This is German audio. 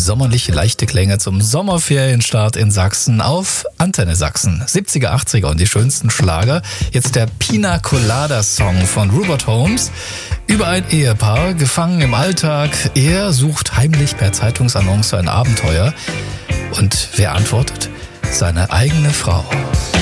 sommerlich leichte Klänge zum Sommerferienstart in Sachsen auf Antenne Sachsen. 70er, 80er und die schönsten Schlager. Jetzt der Pina Colada Song von Rupert Holmes über ein Ehepaar, gefangen im Alltag. Er sucht heimlich per Zeitungsannonce ein Abenteuer. Und wer antwortet? Seine eigene Frau.